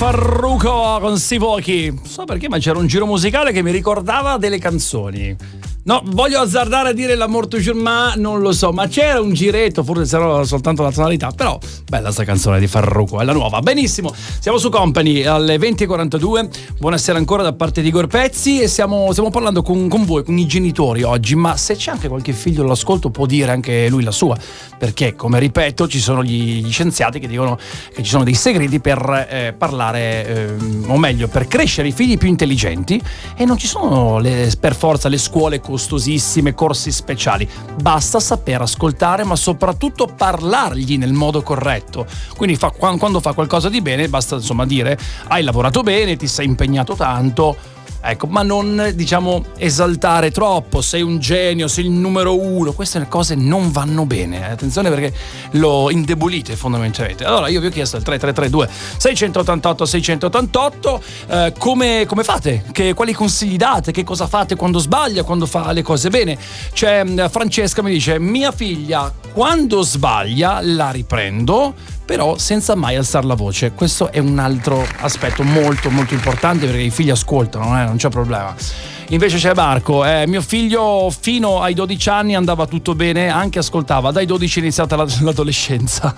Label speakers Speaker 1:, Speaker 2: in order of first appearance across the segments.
Speaker 1: Farruko con Sivochi. Non so perché, ma c'era un giro musicale che mi ricordava delle canzoni. No, voglio azzardare a dire l'Amour toujours, ma non lo so, ma c'era un giretto, forse sarà soltanto la tonalità, però bella sta canzone di Farruko, è la nuova. Benissimo, siamo su Company alle 20:42. Buonasera ancora da parte di Igor Pezzi e stiamo parlando con voi, con i genitori oggi, ma se c'è anche qualche figlio all'ascolto può dire anche lui la sua, perché come ripeto ci sono gli scienziati che dicono che ci sono dei segreti per parlare, o meglio per crescere i figli più intelligenti, e non ci sono per forza le scuole costosissime, corsi speciali, basta saper ascoltare, ma soprattutto parlargli nel modo corretto. Quindi quando fa qualcosa di bene basta insomma dire hai lavorato bene, ti sei impegnato tanto, ecco, ma non diciamo esaltare troppo, sei un genio, sei il numero uno, queste cose non vanno bene, attenzione perché lo indebolite fondamentalmente. Allora io vi ho chiesto al 3332 688 688 come fate, quali consigli date, che cosa fate quando sbaglia, quando fa le cose bene. C'è Francesca, mi dice mia figlia quando sbaglia la riprendo, però senza mai alzare la voce. Questo è un altro aspetto molto molto importante perché i figli ascoltano, non c'è problema. Invece c'è Marco, mio figlio fino ai 12 anni andava tutto bene, anche ascoltava, dai 12 è iniziata l'adolescenza.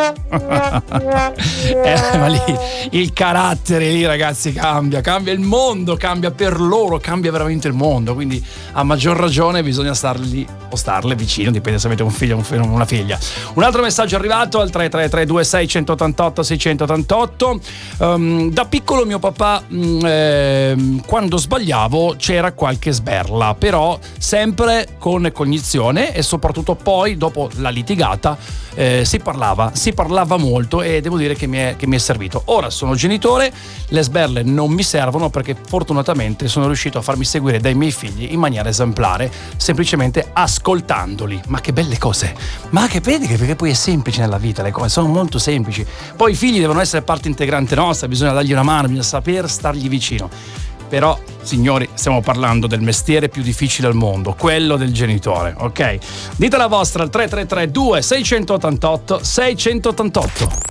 Speaker 1: Ma lì il carattere lì ragazzi cambia il mondo, cambia per loro, cambia veramente il mondo, quindi a maggior ragione bisogna stargli o starle vicino, dipende se avete un figlio o una figlia. Un altro messaggio arrivato al 3332 688 688. Da piccolo mio papà quando sbagliavo c'era qualche sberla, però sempre con cognizione e soprattutto poi dopo la litigata si parlava molto e devo dire che mi è servito. Ora sono genitore, le sberle non mi servono perché fortunatamente sono riuscito a farmi seguire dai miei figli in maniera esemplare, semplicemente ascoltandoli. Ma che belle cose, ma che vedi che poi è semplice nella vita, le cose sono molto semplici. Poi i figli devono essere parte integrante nostra, bisogna dargli una mano, bisogna saper stargli vicino. Però, signori, stiamo parlando del mestiere più difficile al mondo, quello del genitore, ok? Dite la vostra al 3332 688 688.